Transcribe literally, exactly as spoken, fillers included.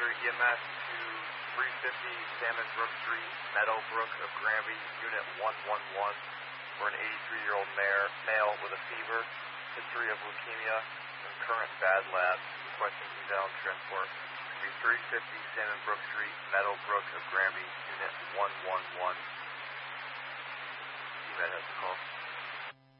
Officer E M S to three fifty Salmon Brook Street, Meadowbrook of Granby, Unit one one one, for an eighty-three-year-old male, male with a fever, history of leukemia, and current bad labs, requesting eval and transport. To be three fifty Salmon Brook Street, Meadowbrook of Granby, Unit one one one. E M S has the call.